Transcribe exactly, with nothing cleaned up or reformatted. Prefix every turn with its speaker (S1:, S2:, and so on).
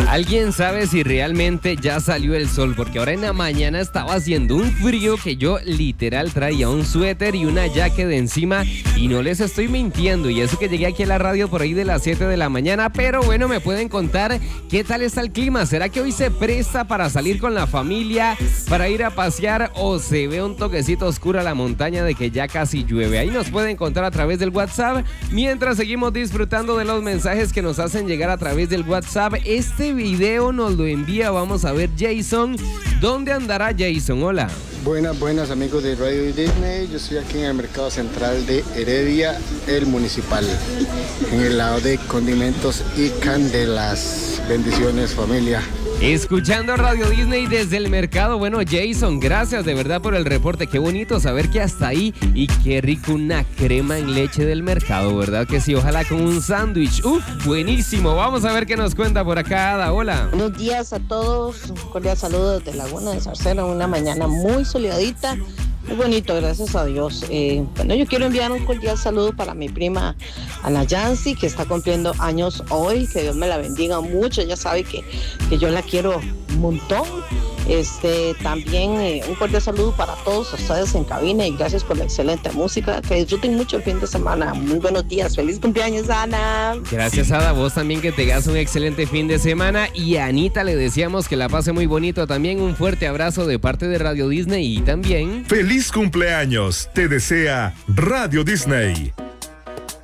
S1: ¿Alguien sabe si realmente ya salió el sol? Porque ahora en la mañana estaba haciendo un frío que yo literal traía un suéter y una jacket de encima y no les estoy mintiendo. Y eso que llegué aquí a la radio por ahí de las siete de la mañana. Pero bueno, me pueden contar qué tal está el clima. ¿Será que hoy se presta para salir con la familia, para ir a pasear o se ve un toquecito oscuro a la montaña de que ya casi llueve? Ahí nos pueden contar a través del WhatsApp mientras seguimos disfrutando de los mensajes que nos hacen llegar a través del WhatsApp. Este video nos lo envía, vamos a ver, Jason. ¿Dónde andará Jason? Hola.
S2: Buenas, buenas amigos de Radio Disney. Yo estoy aquí en el mercado central de Heredia, el municipal, en el lado de condimentos y candelas. Bendiciones, familia.
S1: Escuchando Radio Disney desde el mercado. Bueno, Jason, gracias de verdad por el reporte. Qué bonito saber que hasta ahí. Y qué rico una crema en leche del mercado, ¿verdad que sí? Ojalá con un sándwich. Uf, buenísimo. Vamos a ver qué nos cuenta por acá Ada. Hola.
S3: Buenos días a todos. Un cordial saludo desde Laguna de Zarcero. Una mañana muy soleadita. Muy bonito, gracias a Dios. Eh, bueno, yo quiero enviar un cordial saludo para mi prima Ana Yancy, que está cumpliendo años hoy. Que Dios me la bendiga mucho. Ella sabe que, que yo la quiero un montón. Este, también eh, un cordial saludo para todos ustedes en cabina y gracias por la excelente música. Que disfruten mucho el fin de semana. Muy buenos días. Feliz cumpleaños, Ana.
S1: Gracias, Ada. Vos también que tengas un excelente fin de semana. Y a Anita le deseamos que la pase muy bonito también. Un fuerte abrazo de parte de Radio Disney y también...
S4: ¡Feliz cumpleaños! Te desea Radio Disney.